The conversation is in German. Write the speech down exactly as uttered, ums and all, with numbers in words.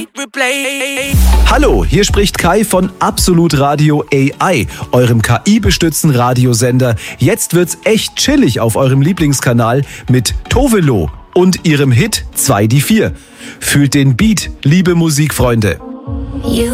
Hallo, hier spricht Kai von Absolut Radio A I, eurem K I-gestützten Radiosender. Jetzt wird's echt chillig auf eurem Lieblingskanal mit Tovelo und ihrem Hit zwei die vier. Fühlt den Beat, liebe Musikfreunde.